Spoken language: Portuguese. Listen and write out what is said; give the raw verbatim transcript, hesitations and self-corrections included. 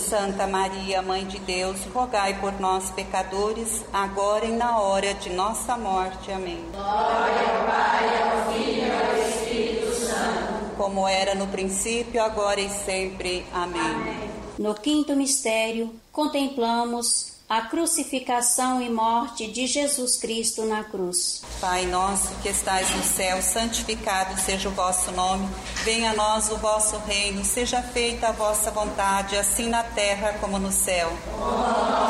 Santa Maria, Mãe de Deus, rogai por nós, pecadores, agora e na hora de nossa morte. Amém. Glória ao Pai, ao Filho e ao Espírito Santo. Como era no princípio, agora e sempre. Amém. Amém. No quinto mistério, contemplamos a crucificação e morte de Jesus Cristo na cruz. Pai nosso que estais no céu, santificado seja o vosso nome. Venha a nós o vosso reino, seja feita a vossa vontade, assim na terra como no céu.